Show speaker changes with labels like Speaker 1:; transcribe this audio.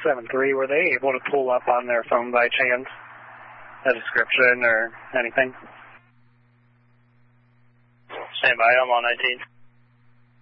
Speaker 1: 7-3, were they able to pull up on their phone by chance a description or anything?
Speaker 2: Stand by, I'm on 19.